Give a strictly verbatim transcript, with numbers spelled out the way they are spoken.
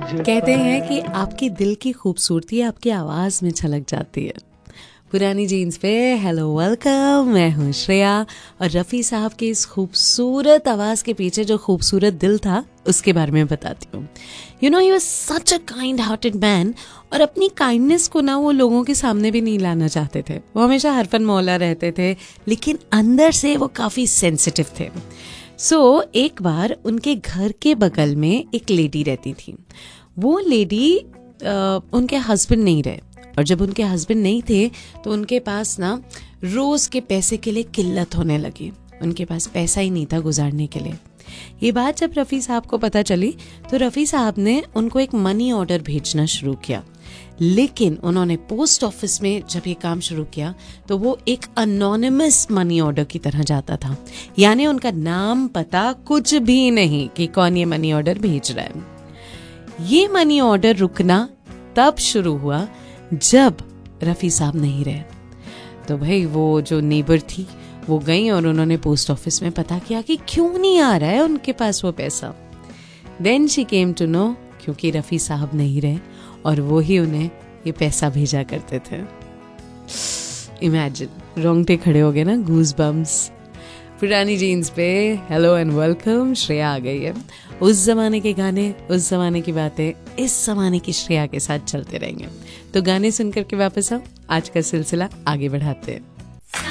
कहते हैं कि आपकी दिल की खूबसूरती आपकी आवाज़ में छलक जाती है। पुरानी जीन्स पे हेलो वेलकम, मैं हूँ श्रेया और रफ़ी साहब की इस खूबसूरत आवाज़ के पीछे जो खूबसूरत दिल था उसके बारे में बताती हूँ। You know he was such a kind hearted man और अपनी काइंडनेस को ना वो लोगों के सामने भी नहीं लाना चाहते थे। वो हमेशा हरफन मौला रहते थे लेकिन अंदर से वो काफ़ी सेंसिटिव थे। सो so, एक बार उनके घर के बगल में एक लेडी रहती थी। वो लेडी उनके हस्बैंड नहीं रहे और जब उनके हस्बैंड नहीं थे तो उनके पास ना रोज़ के पैसे के लिए किल्लत होने लगी। उनके पास पैसा ही नहीं था गुजारने के लिए। ये बात जब रफ़ी साहब को पता चली तो रफ़ी साहब ने उनको एक मनी ऑर्डर भेजना शुरू किया। लेकिन उन्होंने पोस्ट ऑफिस में जब ये काम शुरू किया तो वो एक अनोनिमस मनी ऑर्डर की तरह जाता था, यानी उनका नाम पता कुछ भी नहीं कि कौन ये मनी ऑर्डर भेज रहा है। ये मनी ऑर्डर रुकना तब शुरू हुआ जब रफ़ी साहब नहीं रहे। तो भाई वो जो नेबर थी वो गई और उन्होंने पोस्ट ऑफिस में पता किया कि क्यों नहीं आ रहा है उनके पास वो पैसा। Then she came to know क्योंकि रफ़ी साहब नहीं रहे और वो ही उन्हें ये पैसा भेजा करते थे। इमेजिन, रोंगटे खड़े हो गए ना, गूज बम्स। पुरानी जीन्स पे हेलो एंड वेलकम, श्रेया आ गई है। उस जमाने के गाने, उस जमाने की बातें इस जमाने की श्रेया के साथ चलते रहेंगे। तो गाने सुनकर के वापस आओ, आज का सिलसिला आगे बढ़ाते हैं।